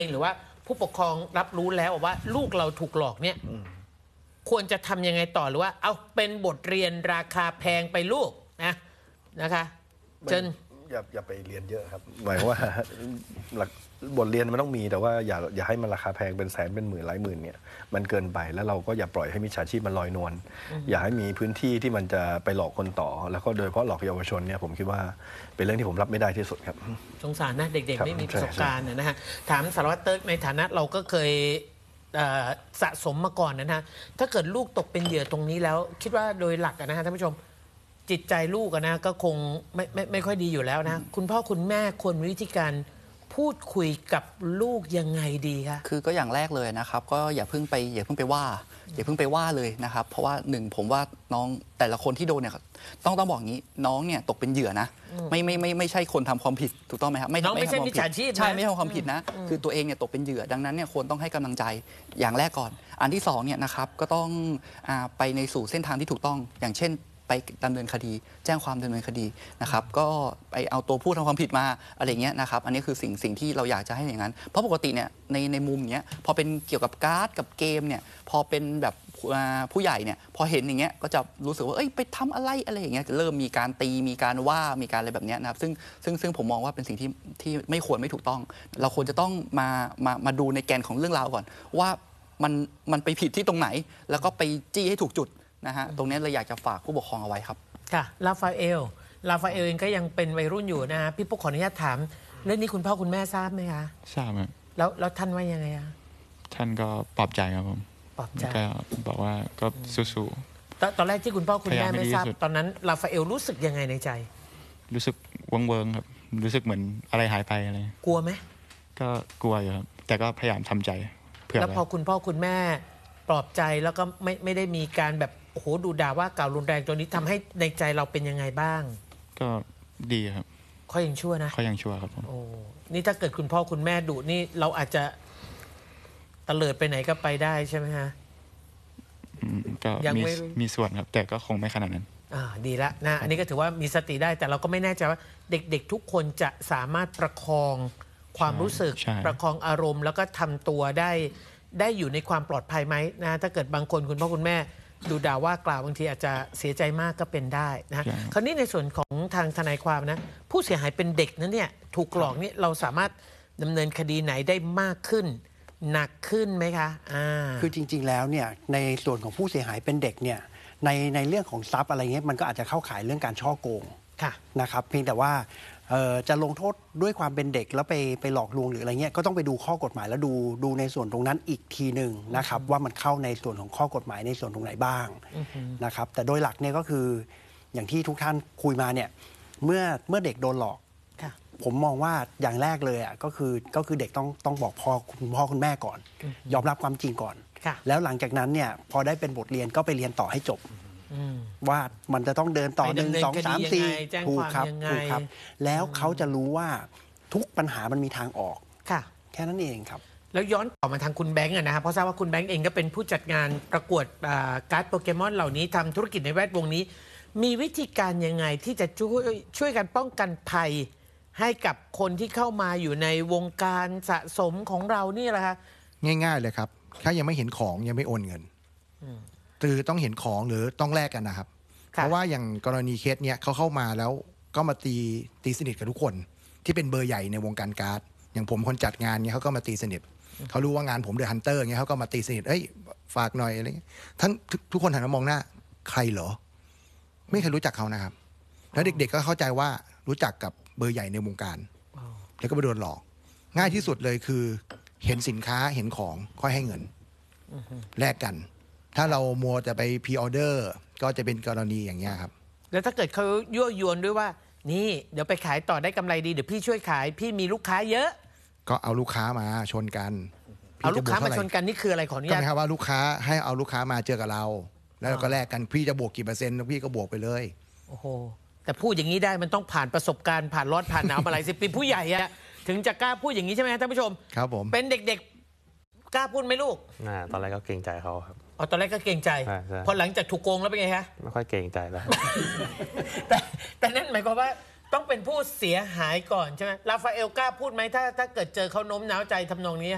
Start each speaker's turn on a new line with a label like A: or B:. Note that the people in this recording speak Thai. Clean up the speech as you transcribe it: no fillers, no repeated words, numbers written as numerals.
A: หรือว่าผู้ปกครองรับรู้แล้วว่าลูกเราถูกหลอกเนี่ยควรจะทำยังไงต่อหรือว่าเอาเป็นบทเรียนราคาแพงไปลูกนะคะจน
B: อย่าไปเรียนเยอะครับหมายว่าบทเรียนมันต้องมีแต่ว่าอย่าให้มันราคาแพงเป็นแสนเป็นหมื่นหลายหมื่นเนี่ยมันเกินไปแล้วเราก็อย่าปล่อยให้มิจฉาชีพมันลอยนวลอย่าให้มีพื้นที่ที่มันจะไปหลอกคนต่อแล้วก็โดยเฉพาะหลอกเยาวชนเนี่ยผมคิดว่าเป็นเรื่องที่ผมรับไม่ได้ที่สุดครับ
A: สงสารนะเด็กๆไม่มีประสบการณ์นะฮะถามสารวัตรเติ๊กในฐานะเราก็เคยสะสมมาก่อนนะฮะถ้าเกิดลูกตกเป็นเหยื่อตรงนี้แล้วคิดว่าโดยหลักนะฮะท่านผู้ชมจิตใจลูกนะก็คงไม่ค่อยดีอยู่แล้วนะคุณพ่อคุณแม่ควรมีวิธีการพูดคุยกับลูกยังไงดีคะ
C: คือก็อย่างแรกเลยนะครับก็อย่าเพิ่งไปว่าเลยนะครับเพราะว่าหนึ่งผมว่าน้องแต่ละคนที่โดนเนี่ยต้องบอกงี้น้องเนี่ยตกเป็นเหยื่อนะไม่ใช่คนทำความผิดถูกต้องไหมครับ
A: น้องไม่ใช่มิจฉาชีพ
C: ใช่ไม่ทำความผิดนะคือตัวเองเนี่ยตกเป็นเหยื่อดังนั้นเนี่ยควรต้องให้กำลังใจอย่างแรกก่อนอันที่สองเนี่ยนะครับก็ต้องไปในสู่เส้นทางที่ถูกต้องอย่างเช่นไปดำเนินคดีแจ้งความดำเนินคดีนะครับก็ไปเอาตัวผู้ทำความผิดมาอะไรเงี้ยนะครับอันนี้คือสิ่งที่เราอยากจะให้อย่างนั้นเพราะปกติเนี่ยในมุมเนี้ยพอเป็นเกี่ยวกับการ์ดกับเกมเนี่ยพอเป็นแบบผู้ใหญ่เนี่ยพอเห็นอย่างเงี้ยก็จะรู้สึกว่าไปทำอะไรอย่างเงี้ยจะเริ่มมีการตีมีการว่ามีการอะไรแบบเนี้ยนะครับซึ่งผมมองว่าเป็นสิ่งที่ไม่ควรไม่ถูกต้องเราควรจะต้องมาดูในแกนของเรื่องราวก่อนว่ามันไปผิดที่ตรงไหนแล้วก็ไปจี้ให้ถูกจุดนะฮะตรงนี้เราอยากจะฝากผู้ปกครองเอาไว้ครับ
A: ค่ะลาฟาเอลเองก็ยังเป็นวัยรุ่นอยู่นะฮะพี่ปุ๊กขออนุญาตถามเรื่องนี้คุณพ่อคุณแม่ทราบไหมคะ
D: ทราบครับ
A: แล้วท่านว่ายังไงอะ
D: ท่านก็ปลอบใจครับผม
A: ปลอบใจ
D: ก็บอกว่าก็สู้
A: ๆตอนแรกที่คุณพ่อคุณแม่ไม่ทราบตอนนั้นลาฟาเอลรู้สึกยังไงในใจ
D: รู้สึกเวิงครับรู้สึกเหมือนอะไรหายไปอะไร
A: กลัวไหม
D: ก็กลัวอยู่ครับแต่ก็พยายามทำใจ
A: เพื่อแล้วพอคุณพ่อคุณแม่ปลอบใจแล้วก็ไม่ได้มีการแบบโอ้โหดูด่าว่ากล่าวรุนแรงจนนี้ทำให้ในใจเราเป็นยังไงบ้าง
D: ก็ดีครับ
A: เขายังชั่วนะ
D: เขายังชั่วครับผม
A: โอ้นี่ถ้าเกิดคุณพ่อคุณแม่ดุนี่เราอาจจะตะเลิดไปไหนก็ไปได้ใช่ไหมฮะ
D: ก็มีส่วนครับแต่ก็คงไม่ขนาดนั้น
A: ดีละนะอันนี้ก็ถือว่ามีสติได้แต่เราก็ไม่แน่ใจว่าเด็กๆทุกคนจะสามารถประคองความรู้สึกประคองอารมณ์แล้วก็ทำตัวได้อยู่ในความปลอดภัยไหมนะถ้าเกิดบางคนคุณพ่อคุณแม่ดูด่าว่ากล่าวบางทีอาจจะเสียใจมากก็เป็นได้นะคราวนี้ในส่วนของทางทนายความนะผู้เสียหายเป็นเด็กนั้นเนี่ยถูกหลอกนี่เราสามารถดำเนินคดีไหนได้มากขึ้นหนักขึ้นไหมคะ
E: คือจริงๆแล้วเนี่ยในส่วนของผู้เสียหายเป็นเด็กเนี่ยในเรื่องของทรัพย์อะไรเงี้ยมันก็อาจจะเข้าข่ายเรื่องการฉ้อโกงนะครับเพียงแต่ว่าจะลงโทษด้วยความเป็นเด็กแล้วไปหลอกลวงหรืออะไรเงี้ยก็ต้องไปดูข้อกฎหมายแล้วดูในส่วนตรงนั้นอีกทีหนึ่งนะครับว่ามันเข้าในส่วนของข้อกฎหมายในส่วนตรงไหนบ้างนะครับแต่โดยหลักเนี่ยก็คืออย่างที่ทุกท่านคุยมาเนี่ยเมื่อเด็กโดนหลอกผมมองว่าอย่างแรกเลยอ่ะก็คือเด็กต้องบอกคุณพ่อคุณแม่ก่อนยอมรับความจริงก่อนแล้วหลังจากนั้นเนี่ยพอได้เป็นบทเรียนก็ไปเรียนต่อให้จบว่ามันจะต้องเดินต่อ1 2 3 4ถูกครับแล้วเขาจะรู้ว่าทุกปัญหามันมีทางออกแค่นั้นเองครับ
A: แล้วย้อนต่อมาทางคุณแบงค์นะครับเพราะทราบว่าคุณแบงค์เองก็เป็นผู้จัดงานประกวดการ์ดโปเกมอนเหล่านี้ทำธุรกิจในแวดวงนี้มีวิธีการยังไงที่จะช่วยกันป้องกันภัยให้กับคนที่เข้ามาอยู่ในวงการสะสมของเรานี่แหละคะ
F: ง่ายๆเลยครับถ้ายังไม่เห็นของยังไม่โอนเงินคือต้องเห็นของหรือต้องแลกกันนะครับเพราะว่าอย่างกรณีเคสเนี้ยเขาเข้ามาแล้วก็มาตีสนิทกับทุกคนที่เป็นเบอร์ใหญ่ในวงการการ์ดอย่างผมคนจัดงานเนี้ยเขาก็มาตีสนิทเขารู้ว่างานผมเดอะฮันเตอร์เงี้ยเขาก็มาตีสนิทฝากหน่อยอะไรเงี้ยท่านทุกคนหันมามองหน้าใครเหรอไม่เคยรู้จักเขานะครับแล้วเด็กๆก็เข้าใจว่ารู้จักกับเบอร์ใหญ่ในวงการแล้วก็ไปโดนหลอกง่ายที่สุดเลยคือเห็นสินค้าเห็นของค่อยให้เงินแลกกันถ้าเรามัวจะไปพรีออเดอร์ก็จะเป็นกรณีอย่างเงี้ยครับ
A: แล้วถ้าเกิดเขายั่วยวนด้วยว่านี่เดี๋ยวไปขายต่อได้กำไรดีเดี๋ยวพี่ช่วยขายพี่มีลูกค้าเยอะ
F: ก็เอาลูกค้ามาชนกัน
A: เอาลูกค้ามาชนกันนี่คืออะไรขออนุญาต
F: ก็หมายความว่าลูกค้าให้เอาลูกค้ามาเจอกับเราแล้วเราก็แลกกันพี่จะบวกกี่เปอร์เซ็นต์พี่ก็บวกไปเลย
A: โอ้โหแต่พูดอย่างนี้ได้มันต้องผ่านประสบการณ์ผ่านร้อนผ่านหนาวมาหลายสิบปีผู้ใหญ่อะถึงจะกล้าพูดอย่างนี้ใช่ไหมท่านผู้ชม
F: ครับผม
A: เป็นเด็กๆกล้าพูดไหมลูก
G: ตอนแรกก็เกรงใจเขาครับ
A: ตอนแรกก็เกรงใจพอหลังจากถูกโกงแล้วเป็นไงฮะ
G: ไม่ค่อยเกรงใจแล้ว
A: แต่นั่นหมายความว่าต้องเป็นผู้เสียหายก่อนใช่ไหมราฟาเอลกล้าพูดไหมถ้าเกิดเจอเขาโน้มน้าวใจทำนองนี้